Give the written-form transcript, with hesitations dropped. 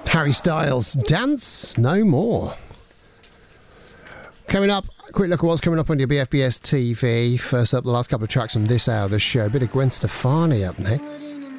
Harry Styles, Dance No More. Coming up, a quick look at what's coming up on your BFBS TV. First up, the last couple of tracks from this hour of the show. A bit of Gwen Stefani up next.